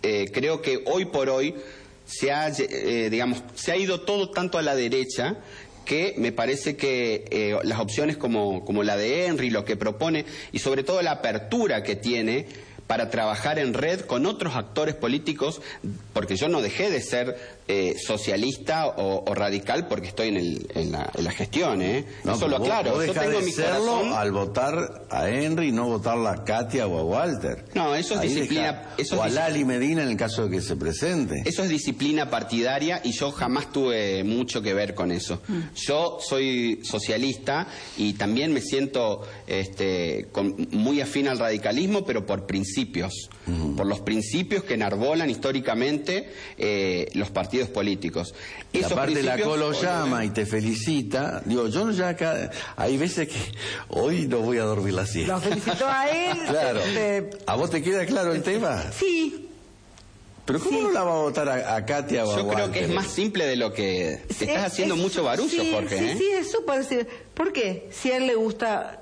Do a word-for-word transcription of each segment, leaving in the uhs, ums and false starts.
eh, creo que hoy por hoy se ha, eh, digamos, se ha ido todo tanto a la derecha que me parece que eh, las opciones como, como la de Henry, lo que propone, y sobre todo la apertura que tiene para trabajar en red con otros actores políticos, porque yo no dejé de ser eh, socialista o, o radical porque estoy en, el, en, la, en la gestión, ¿eh? No, eso lo aclaro. Vos yo dejás tengo de mi serlo corazón... al votar a Henry y no votarla a Katia o a Walter. No, eso es Ahí disciplina... Deja, Eso o es a Lali Medina en el caso de que se presente. Eso es disciplina partidaria y yo jamás tuve mucho que ver con eso. Mm. Yo soy socialista y también me siento este, con, muy afín al radicalismo, pero por principios. Mm. Por los principios que enarbolan históricamente eh, los partidos políticos. Y Esos aparte la Colo oye, llama y te felicita. Digo, yo ya acá... Hay veces que hoy no voy a dormir la siesta. Lo felicitó a él. Claro. De... ¿A vos te queda claro el tema? Sí. ¿Pero cómo sí. no la va a votar a, a Katia o a Yo Walter? creo que es más simple de lo que... Te sí, estás haciendo es, mucho barullo, sí, Jorge. Sí, ¿eh? sí, eso puede ser. ¿Por qué? Si a él le gusta...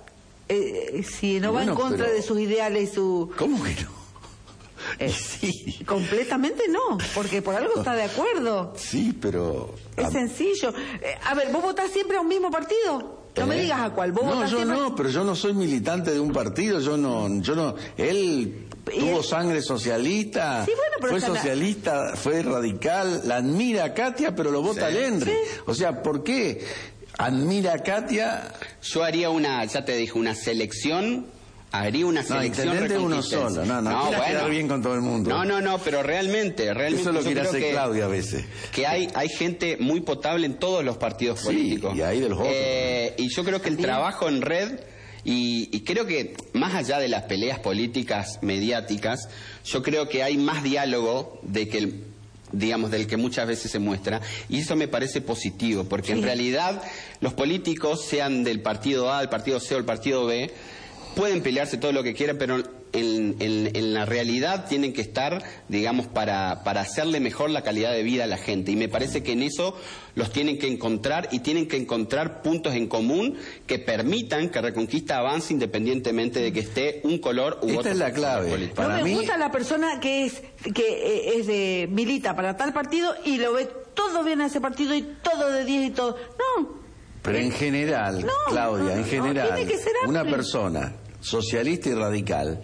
Eh, si no bueno, va en contra pero... de sus ideales y su... ¿Cómo que no? Eh, sí. Completamente no, porque por algo está de acuerdo. Sí, pero... Es a... sencillo. Eh, a ver, ¿vos votás siempre a un mismo partido? No ¿Eh? me digas a cuál. ¿Vos no, yo siempre... no, pero yo no soy militante de un partido, yo no... yo no Él tuvo él... sangre socialista, sí, bueno, pero fue socialista, la... fue radical, la admira a Katia, pero lo vota sí. Henry. Sí. O sea, ¿por qué admira a Katia? Yo haría una, ya te dije, una selección... Haría una selección no, intendente uno solo, no, no, no bueno, quedar bien con todo el mundo. No, no, no, pero realmente, realmente eso es lo que quiere hacer que, Claudia a veces. Que hay, hay gente muy potable en todos los partidos sí, políticos. Y ahí de los otros. Eh, y yo creo que el trabajo en red, y, y creo que más allá de las peleas políticas mediáticas, yo creo que hay más diálogo de que el digamos, del que muchas veces se muestra, y eso me parece positivo, porque sí. en realidad los políticos, sean del partido A, del partido C o el partido B, pueden pelearse todo lo que quieran, pero en, en, en la realidad tienen que estar, digamos, para, para hacerle mejor la calidad de vida a la gente. Y me parece que en eso los tienen que encontrar y tienen que encontrar puntos en común que permitan que Reconquista avance independientemente de que esté un color u Esta otro. Es la clave. Para no me mí... gusta la persona que es que es de milita para tal partido y lo ve todo bien a ese partido y todo de diez y todo. No. Pero en general, no, Claudia, no, en general, no, tiene que ser una persona socialista y radical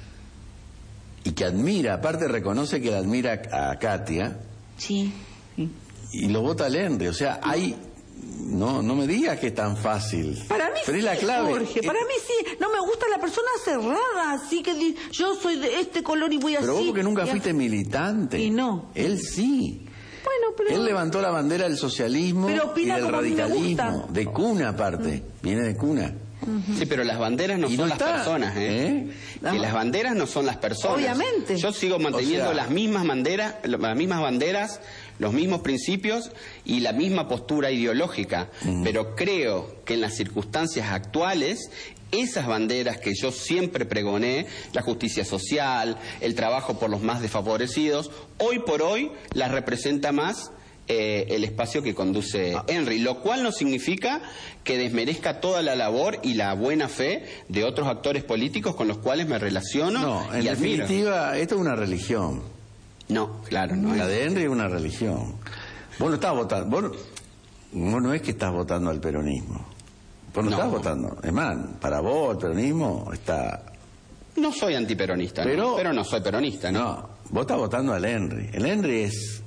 y que admira, aparte reconoce que la admira a Katia, sí, sí. y lo vota al Henry, o sea, hay, no, no me digas que es tan fácil. Para mí pero sí, es la clave. Jorge, para mí sí, no me gusta la persona cerrada, así que yo soy de este color y voy así. Pero vos porque nunca y fuiste a... militante. Y no. Él sí. Bueno, pero... Él levantó la bandera del socialismo y del radicalismo, de cuna aparte, mm. viene de cuna. Uh-huh. Sí, pero las banderas no y son no las está, personas, ¿eh? ¿eh? Que las banderas no son las personas. Obviamente. Yo sigo manteniendo o sea, las mismas banderas, las mismas banderas, los mismos principios y la misma postura ideológica, uh-huh. pero creo que en las circunstancias actuales esas banderas que yo siempre pregoné, la justicia social, el trabajo por los más desfavorecidos, hoy por hoy las representa más eh, el espacio que conduce ah. Henry, lo cual no significa que desmerezca toda la labor y la buena fe de otros actores políticos con los cuales me relaciono no, en y admiro. definitiva, esto es una religión. No, claro, no. La es. de Henry es una religión. Vos no estás votando, vos, vos no es que estás votando al peronismo. Vos no, no estás votando. Es más, para vos el peronismo está... No soy antiperonista, pero no, pero no soy peronista, ¿no? No, vos estás votando al Henry. El Henry es...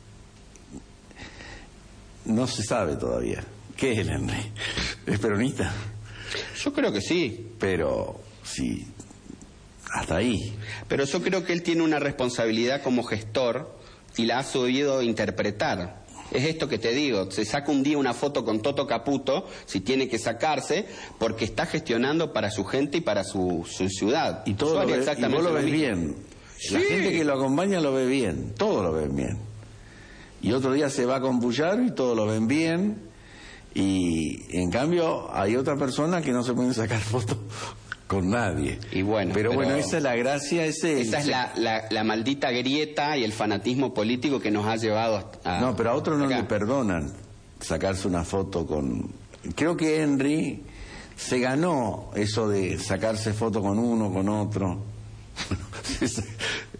No se sabe todavía. ¿Qué es el Henry? ¿Es peronista? Yo creo que sí. Pero, sí, hasta ahí. Pero yo creo que él tiene una responsabilidad como gestor y la ha sabido interpretar. Es esto que te digo, se saca un día una foto con Toto Caputo, si tiene que sacarse, porque está gestionando para su gente y para su, su ciudad. Y todo lo ve, y vos lo ves bien. Sí. La gente que lo acompaña lo ve bien, todos lo ven bien. Y otro día se va con Bullaro y todos lo ven bien. Y en cambio hay otra persona que no se pueden sacar fotos con nadie. Y bueno, pero, pero bueno, esa es la gracia, ese esa es la, la, la maldita grieta y el fanatismo político que nos ha llevado a... No, pero a otros no acá. le perdonan sacarse una foto con... Creo que Henry se ganó eso de sacarse foto con uno, con otro.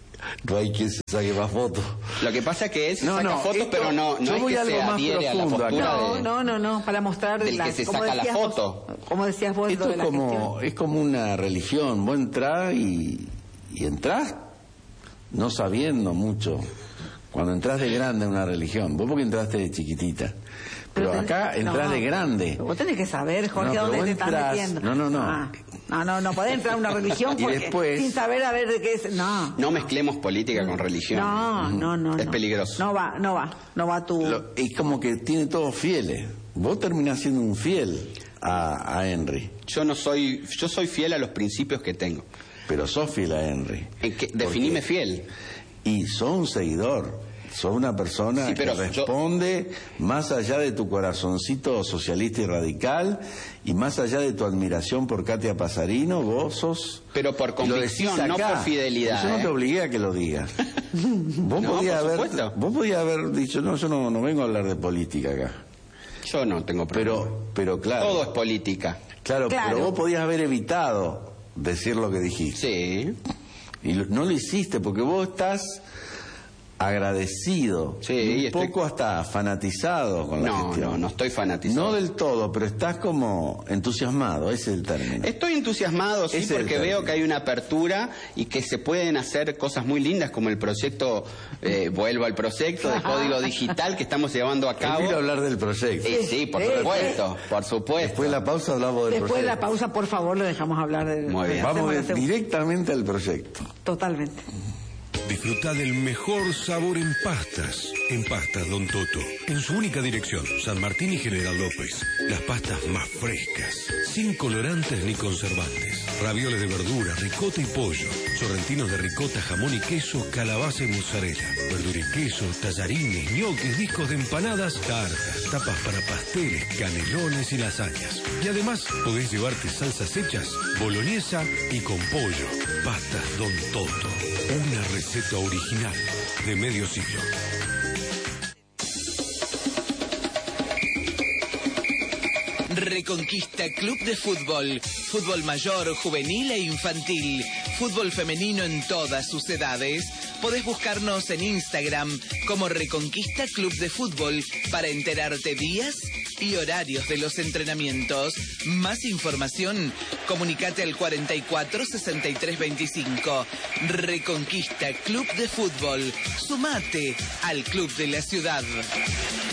No hay quien se saque más fotos. Lo que pasa que es no, saca no, fotos, esto, pero no, no es que se adhiere a la postura no, de, no, no, no, para mostrar del la, que se como saca la decías foto. Vos, como decías vos, Esto lo de es la como, gestión. es como una religión. Vos entrás y, y entrás no sabiendo mucho. Cuando entras de grande en una religión, vos porque entraste de chiquitita. Pero, pero acá entras no, de grande. Vos tenés que saber, Jorge, no, dónde te estás entras, metiendo. No, no, no. Ah, no, no, no podés entrar a una religión porque, después, sin saber a ver de qué es. No. No mezclemos política con religión. No, no, no. Es no. peligroso. No va, no va, no va tu... Lo, es como que tiene todos fieles. Vos terminás siendo un fiel a, a Henry. Yo no soy, yo soy fiel a los principios que tengo. Pero sos fiel a Henry. En que, definime fiel. Y sos un seguidor. Sos una persona sí, que responde yo... más allá de tu corazoncito socialista y radical y más allá de tu admiración por Katia Pasarino, vos sos... Pero por convicción, no por fidelidad. Yo no ¿eh? te obligué a que lo digas. Vos, no, podías haber, supuesto. vos podías haber dicho, no, yo no, no vengo a hablar de política acá. Yo no tengo problema. Pero, pero claro. Todo es política. Claro, claro, pero vos podías haber evitado decir lo que dijiste. Sí. Y no lo hiciste porque vos estás... agradecido, sí, un estoy... poco hasta fanatizado con la no, gestión. No, no estoy fanatizado. No del todo, pero estás como entusiasmado, ese es el término. Estoy entusiasmado, sí, ese porque veo que hay una apertura y que se pueden hacer cosas muy lindas como el proyecto, eh, vuelvo al proyecto de código digital que estamos llevando a cabo. Quiero hablar del proyecto. Eh, sí, por sí, supuesto, sí. por supuesto. Después de la pausa hablamos del Después proyecto. de la pausa, por favor, lo dejamos hablar del Muy bien. Vamos de, directamente al proyecto. Totalmente. Disfruta del mejor sabor en pastas. En Pastas Don Toto. En su única dirección, San Martín y General López. Las pastas más frescas, sin colorantes ni conservantes. Ravioles de verdura, ricota y pollo. Sorrentinos de ricota, jamón y queso, calabaza y mozzarella. Verdura y queso, tallarines, ñoquis, discos de empanadas, tartas, tapas para pasteles, canelones y lasañas. Y además, podés llevarte salsas hechas, boloñesa y con pollo. Pastas Don Toto. Una receta original de medio siglo. Reconquista Club de Fútbol. Fútbol mayor, juvenil e infantil. Fútbol femenino en todas sus edades. Podés buscarnos en Instagram como Reconquista Club de Fútbol para enterarte días y horarios de los entrenamientos. Más información, comunicate al cuarenta y cuatro, sesenta y tres, veinticinco. Reconquista Club de Fútbol. Sumate al Club de la Ciudad.